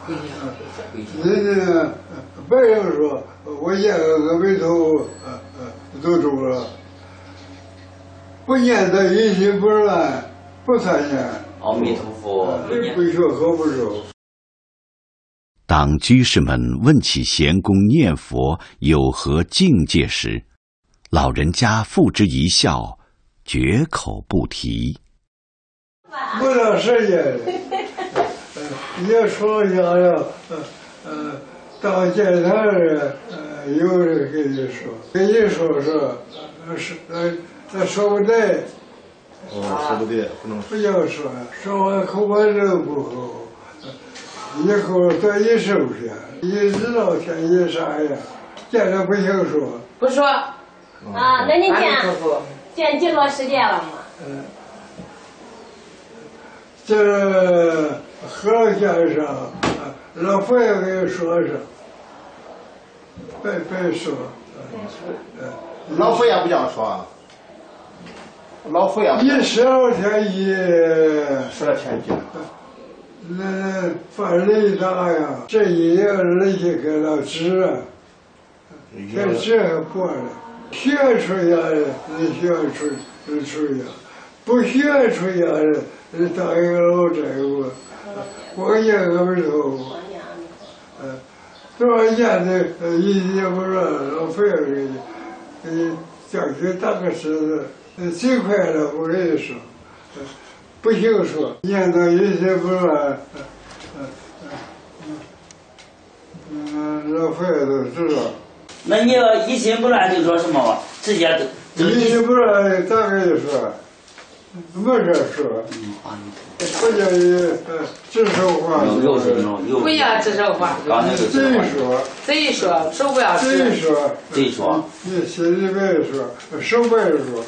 人家白人说，我念个眉头都中了，不念得一心不乱，不参念。 阿弥陀佛， 不学和不受。 当居士们问起贤公念佛有何境界时，老人家付之一笑，绝口不提。 不了时间，也说想要，到电台有人跟你说，说不对。 说不对，不能不要说完口干舌不好，以后多一收拾，一知道天一啥样，见着不行说。 不说。啊，那你见几多时间了吗？ 这和先生，老佛爷给你说上，别说。 老佛爷不这样说。老佛爷一12天 12天一。 那犯雷大呀，这一夜人家给他治，给治还过了。学出家人，学出家；不学出家人，当一个老债务，光念个眉头。多少年的一心不乱，老佛爷给你叫去打个狮子。最快了，我跟你说，不行说，念到一心不乱，老佛爷都知道。 那你要一心不乱就说什么吧？直接就一心不乱，咋跟你说？没事说。不叫你指手画脚。 不要指手画脚。贼说，手不要指。 贼说。你心里别说，手别说。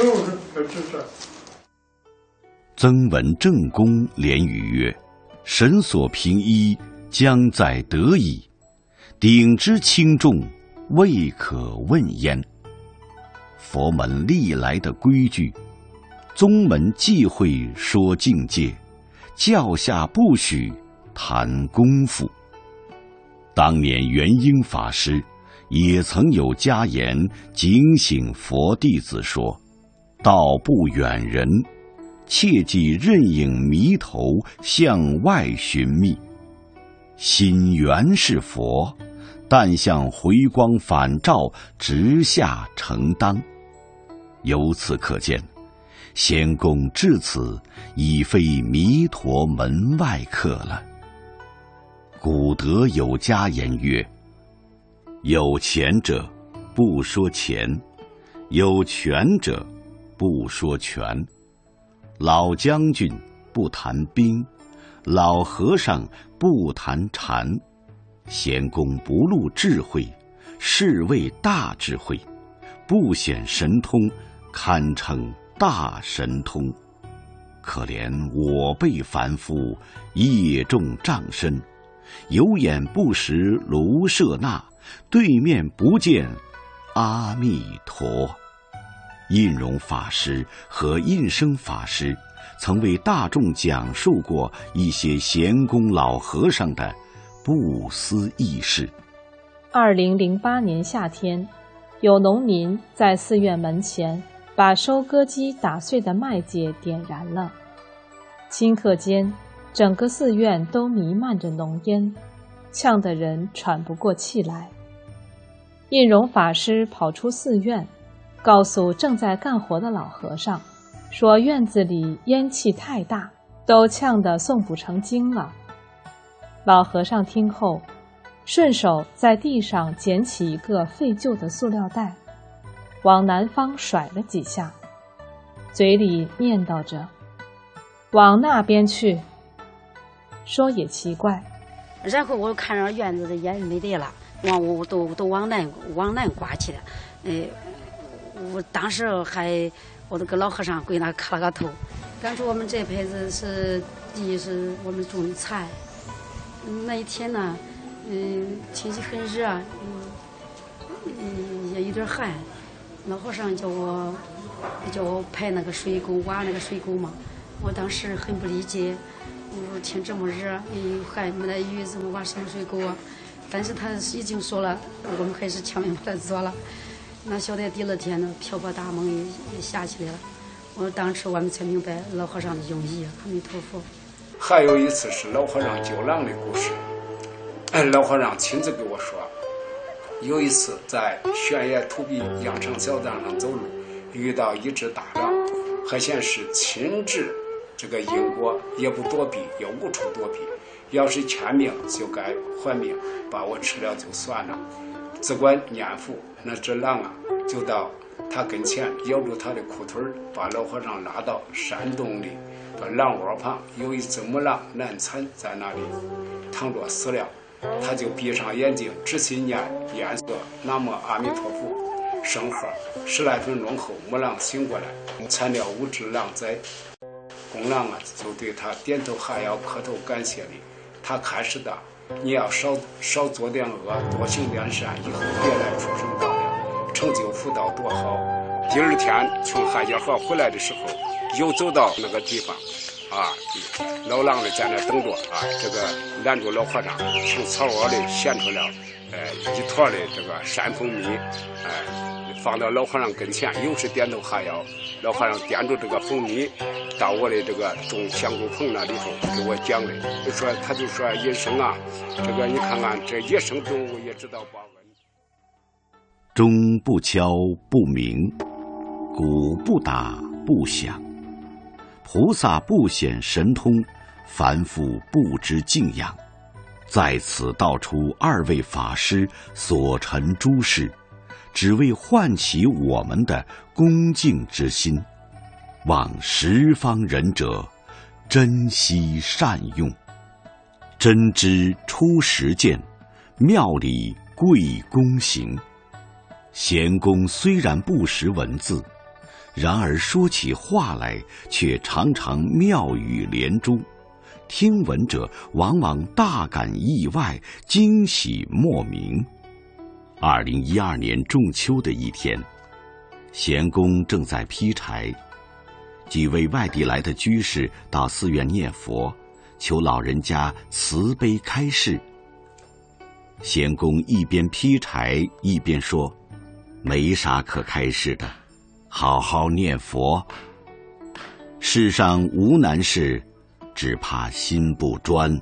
曾文正公连语曰：“神所凭依，将在得矣。鼎之轻重，未可问焉。”佛门历来的规矩，宗门忌讳说境界，教下不许谈功夫。当年元婴法师也曾有家言警醒佛弟子说：“道不远人，切忌任影迷头向外寻觅。心原是佛，但向回光返照直下承当。”由此可见，仙公至此已非弥陀门外客了。古德有家言曰：“有钱者不说钱，有权者不说权。老将军不谈兵，老和尚不谈禅。贤公不露智慧，是谓大智慧；不显神通，堪称大神通。可怜我辈凡夫，业重障身，有眼不识卢舍那，对面不见阿弥陀。”印容法师和印生法师曾为大众讲述过一些贤公老和尚的不思议事。 2008年夏天，有农民在寺院门前把收割机打碎的麦秸点燃了，顷刻间，整个寺院都弥漫着浓烟，呛得人喘不过气来。印容法师跑出寺院，告诉正在干活的老和尚，说院子里烟气太大，都呛得诵不成经了。老和尚听后，顺手在地上捡起一个废旧的塑料袋，往南方甩了几下，嘴里念叨着：“往那边去。”说也奇怪， 然后我看着院子的烟没得了，我都往南刮去了。我当时我都跟老和尚跪那磕了个头。当初我们这辈子是地是我们种的菜，那一天呢，天气很热，也有点寒。老和尚叫我拍那个水沟，挖那个水沟嘛。我当时很不理解， 我说天这么热，还没来雨，怎么把生水果？但是他已经说了，我们还是千万不能做了。那晓得第二天呢，瓢泼大梦也下起来了。我当时我们才明白老和尚的用意。阿弥陀佛。 还有一次是老和尚救狼的故事，老和尚亲自给我说，有一次在悬崖土壁羊肠小道上走路，遇到一只大狼，还显是亲至这个因果，也不躲避，也无处躲避。要是欠命就该还命，把我吃了就算了。只管念佛，那只狼啊，就到他跟前咬住他的裤腿，把老和尚拉到山洞里，把狼窝旁有一只母狼难产在那里躺着死了。他就闭上眼睛，仔细念个南无阿弥陀佛圣号，10来分钟后，母狼醒过来，产了5只狼崽。公狼啊，就对他点头哈腰，磕头感谢礼。他开始的，你要少做点恶，多行点善，以后别来畜生道了，成就福道多好。第二天从汉家河回来的时候，又走到那个地方，老狼的在那等着这个拦住老和尚，从草窝里衔出了一坨的这个山蜂蜜，放到老和尚跟前，又是点头哈腰。老和尚掂住这个蜂蜜，到我的这个种香菇棚那里头给我讲的，他就说野生啊，这个你看看这野生动物也知道报恩。 钟不敲不鸣，鼓不打不响，菩萨不显神通，凡夫不知敬仰。在此道出2位法师所陈诸事，只为唤起我们的恭敬之心，望十方仁者珍惜善用。真知出实践，妙理贵躬行。贤公虽然不识文字，然而说起话来却常常妙语连珠，听闻者往往大感意外，惊喜莫名。2012年仲秋的一天，贤公正在劈柴，几位外地来的居士到寺院念佛，求老人家慈悲开示。贤公一边劈柴一边说，没啥可开示的，好好念佛。世上无难事，只怕心不专。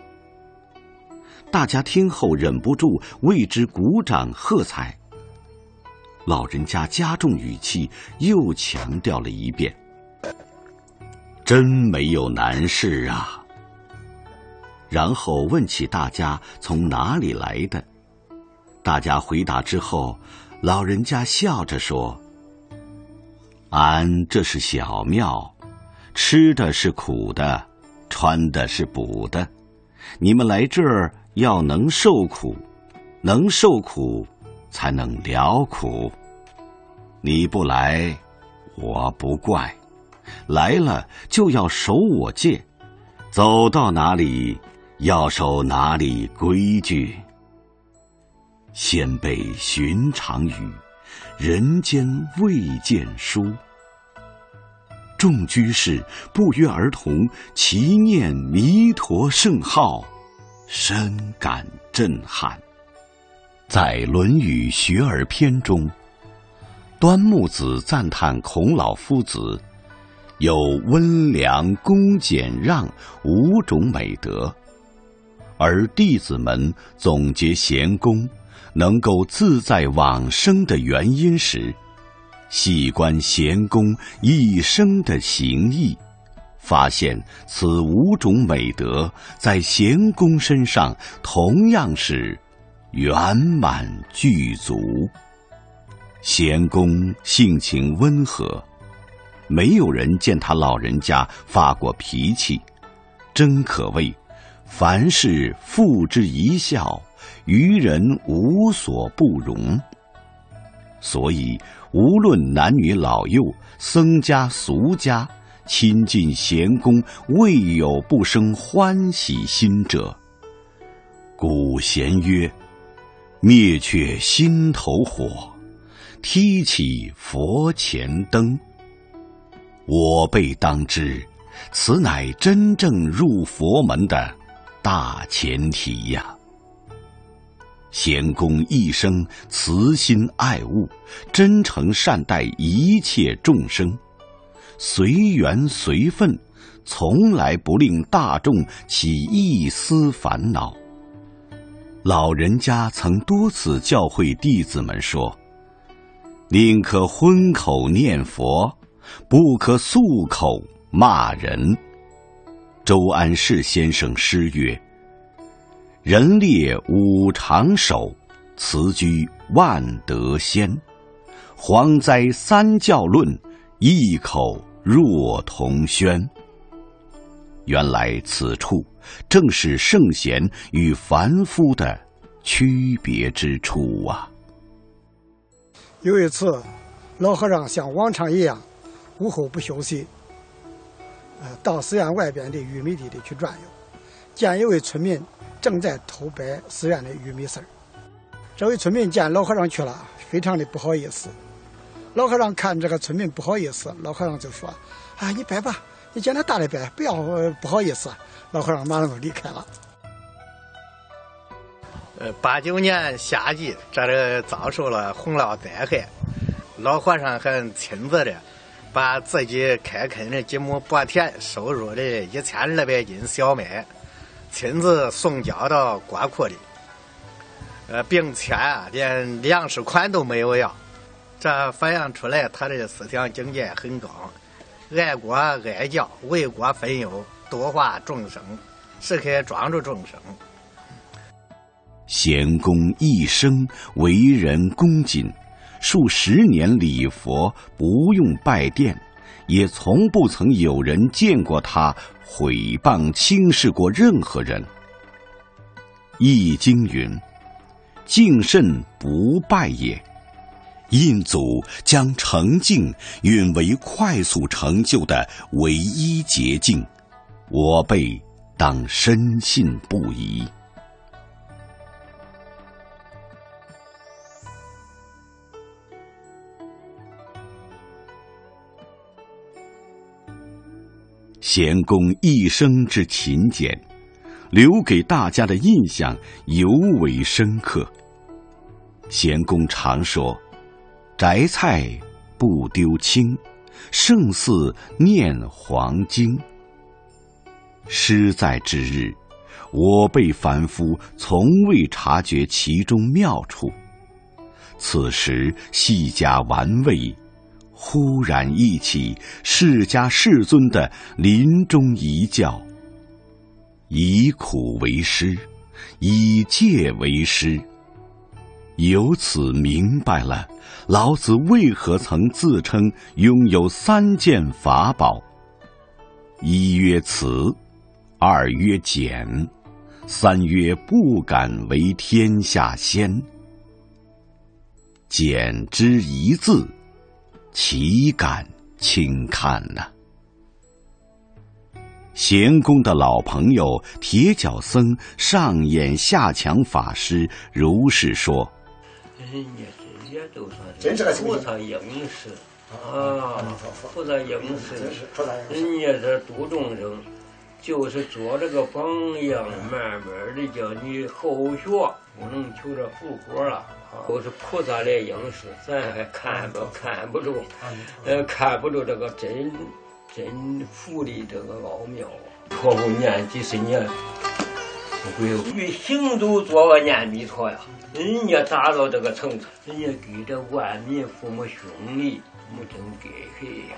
大家听后忍不住为之鼓掌喝彩。老人家加重语气，又强调了一遍，真没有难事啊。然后问起大家从哪里来的，大家回答之后，老人家笑着说，俺这是小庙，吃的是苦的，穿的是补的，你们来这儿要能受苦，能受苦才能了苦。你不来，我不怪，来了就要守我戒，走到哪里要守哪里规矩。先辈寻常语，人间未见书。众居士不约而同齐念弥陀圣号，深感震撼。在《论语学而篇》中，端木子赞叹孔老夫子有温良恭俭让5种美德，而弟子们总结贤公能够自在往生的原因时，细观贤公一生的行义，发现此5种美德在贤公身上同样是圆满具足。贤公性情温和，没有人见他老人家发过脾气，真可谓凡事付之一笑，于人无所不容。所以无论男女老幼，僧家俗家，亲近贤公，未有不生欢喜心者。古贤曰，灭却心头火，提起佛前灯。我辈当知， 此乃真正入佛门的大前提呀。贤公一生慈心爱物，真诚善待一切众生，随缘随分，从来不令大众起一丝烦恼。老人家曾多次教诲弟子们说，宁可荤口念佛，不可素口骂人。周安世先生诗曰，人列五常守，辞居万德先。蝗灾三教论，异口若同轩。原来此处正是圣贤与凡夫的区别之处啊。 有一次，老和尚像往常一样，午后不休息，到寺院外边的玉米地里去转悠，见一位村民正在偷掰寺院的玉米丝儿。这位村民见老和尚去了，非常的不好意思。老和尚看这个村民不好意思，老和尚就说：“啊，你掰吧，你见他大的掰，不要不好意思。”老和尚马上就离开了。 89年夏季，这遭受了洪涝灾害，老和尚还亲自的把自己开垦的几亩薄田收入的1200斤小麦，亲自送交到国库里，并且连粮食款都没有要。这反映出来他的思想境界很高，爱国爱教，为国分忧，度化众生，时刻庄助众生。 贤公一生为人恭谨，数十年礼佛，不用拜殿，也从不曾有人见过他毁谤轻视过任何人。易经云：敬慎不败也。印祖将诚敬允为快速成就的唯一捷径，我辈当深信不疑。贤公一生之勤俭，留给大家的印象尤为深刻。贤公常说，摘菜不丢青，胜似念黄经。诗在之日，我辈凡夫从未察觉其中妙处，此时细加玩味，忽然忆起释迦世尊的临终遗教：以苦为师，以戒为师。由此明白了老子为何曾自称拥有3件法宝：一曰慈，二曰俭，三曰不敢为天下先。俭之一字，岂敢轻看呢？贤公的老朋友铁脚僧上演下强法师如是说： 人家这些都算是菩萨应时啊，菩萨应时，人家这度众生，就是做这个榜样，慢慢的叫你后学，不能求着复活了。都是菩萨来应时，咱还看不住，看不住这个真佛的这个奥妙啊！托付念几十年，不会与行走做个念弥陀呀。人家达到这个程度，人家给这万民父母兄弟，没真给谁呀？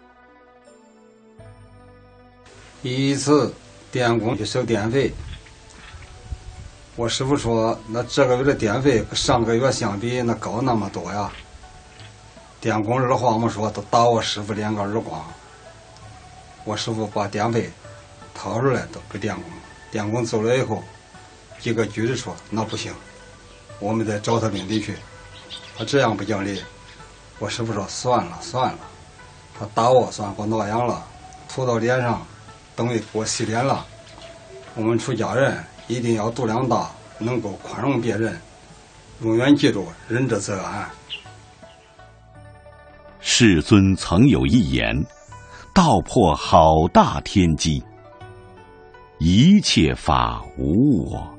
一次电工去收电费，我师傅说，那这个月的电费跟上个月相比，那高那么多呀。电工二话没说，都打我师傅2个耳光。我师傅把电费掏出来都给电工，电工走了以后，几个句子说：“那不行，我们得找他领地去。他这样不讲理。”我师傅说：“算了，他打我算给我挠痒了，涂到脸上，等于给我洗脸了。我们出家人一定要度量大，能够宽容别人，永远记住仁者则安。” 世尊曾有一言： 道破好大天机。一切法无我，